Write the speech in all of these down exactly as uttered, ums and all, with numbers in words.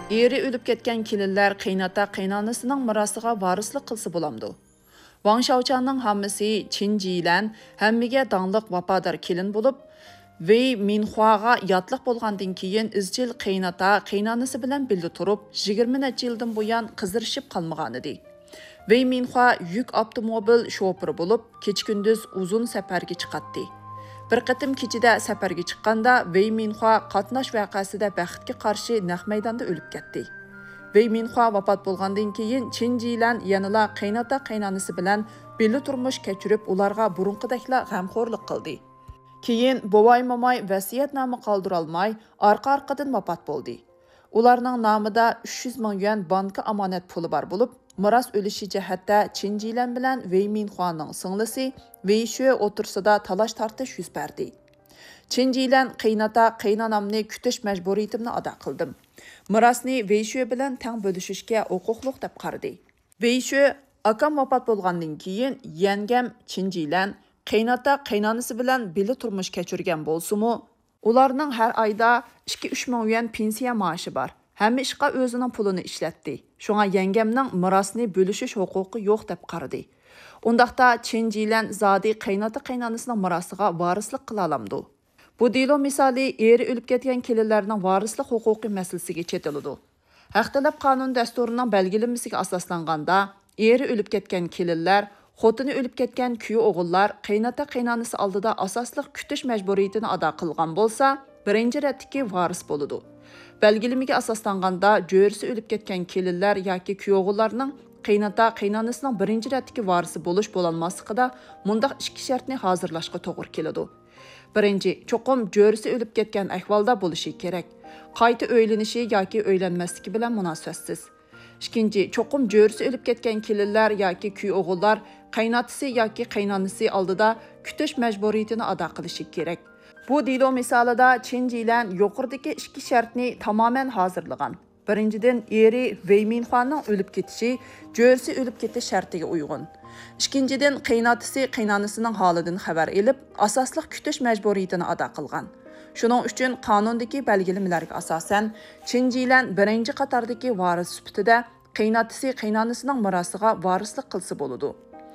Eri o'lib ketgan kelinlar qaynota qaynonasining mirosiga varislik qilsa bo'lamdi. Wang Shaochanning hammasi Qin Jilan hammaga dangliq vafodor kelin bo'lib, Wei Minhuaga yotliq bo'lgandan keyin izchil qaynota qaynonasi bilan birga turib, yigirma necha yildan buyon qizirishib qolmagan edi. Wei Minhua yuk avtomobil shofiri bo'lib, kecha-kunduz uzun safarga chiqatdi. Bir qatim kechida safarga chiqqanda Wei Minhua qatnash voqeasida baxtga qarshi naq maydonda o'lib ketdi. Wei Minhua vafot bo'lgandan keyin Qin Jilan yanala qaynota qaynonasi bilan birga turmush kechirib, ularga burunqidakla g'amxo'rlik qildi. Keyin bovay momay vasiyatnoma qoldira olmay, orqa-orqadan vafot bo'ldi. Ularning nomida uch yuz ming yuan banka omonat puli bor bo'lib, miros o'lishi jihatda Qin Jilan bilan Wei Minhuaning singlisi Wei Shui o'tirsida talash tortish yuz berdi. Qin Jilan qaynota qaynonamni kutish majburiyatimni ado qildim. Mirosni Wei Shui bilan teng bo'lishishga huquqliq deb qaradi. Wei Shui akam vafot bo'lgandan keyin yangam Qin Jilan qaynota qaynonasi bilan birga turmush kechirgan bo'lsa-mu, ularning har oyda ikki uch ming yuan pensiya maoshi bor. Hamma ishqa o'zining pulini ishlatdi. Shunga yangamning mirosni bo'lishish huquqi yo'q deb qaradi. Undaqda Qin Jilan zodi qaynota qaynonasining mirosiga varislik qila olamdi. Bu delo misoli eri o'lib ketgan kelinlarning varislik huquqi masalasiga chetiladi. Haq talab qonun dasturining belgilanmasiga asoslanganda, eri o'lib ketgan kelinlar xotini o'lib ketgan kuyi o'g'illar qaynota qaynonasi oldida asosliq kutish majburiyatini ado qilgan bo'lsa, birinchi ratdagi varis bo'ladi. Belgilimiga asoslanganda, jo'risi o'lib ketgan kelinlar yoki kuyi o'g'illarning qaynota qaynonasining birinchi ratdagi varisi bo'lish bo'lolmasligida mundaq ikki shartni hozirlashga to'g'ri keladi. Birinchi, cho'qim jo'risi o'lib ketgan ahvolda bo'lishi kerak. Qayta o'ylanishi yoki o'ylanmasligi bilan munosabatsiz. Ikkinchi, cho'qim jo'risi o'lib ketgan kelinlar yoki kuy o'g'illar qaynotasi yoki qaynonasi oldida kutish majburiyatini ado qilishi kerak. Bu delo misolida Qin Jilan yuqoridagi ikki shartni tamoman hozirlagan. Birinchidan, eri Wei Minhuaning o'lib ketishi jo'risi o'lib ketish shartiga uyg'un. Ikkinchidan, qaynotasi qaynonasining holidan xabar olib, asosli kutish majburiyatini ado qilgan. Shuning uchun qonundagi belgilamalariga asosan Qin Jilan birinchi qatordagi varis sifatida qaynotasi qaynonasining mirosiga varislik qilsa bo'ladi.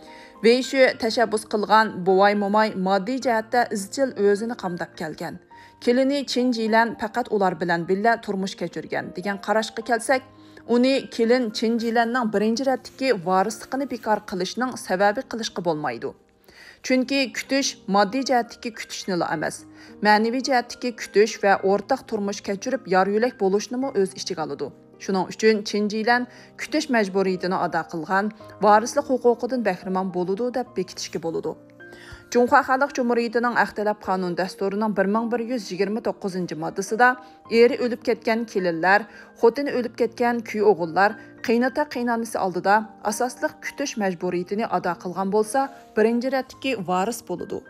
Wei Shui tashabbus qilgan bovay momay moddiy jihatda izchil o'zini qamdab kelgan. Kelini Qin Jilan faqat ular bilan birga turmush kechirgan degan qarashga kelsak, uni kelin Qin Jilanning birinchi ratdagi varisligini bekor qilishning sababi qilishga bo'lmaydi. Chunki kutish moddiy jihatdagi kutishni emas, ma'naviy jihatdagi kutish va o'rtaq turmush kechirib yor-yo'lak bo'lishni o'z ichiga oladi. Shuning uchun Qin Jilan kutish majburiyatini ado qilgan, varislik huquqidan bahramand bo'ladi deb bekitishga bo'ladi. Junxo Xalq Jumhuriyatining Axtilab qonun dasturining bir ming bir yuz yigirma to'qqizinchi moddasida eri o'lib ketgan kelinlar, xotini o'lib ketgan kuy o'g'illar qaynota qaynonasi oldida asosli kutish majburiyatini ado qilgan bo'lsa, birinchi ratdagi varis bo'ladi.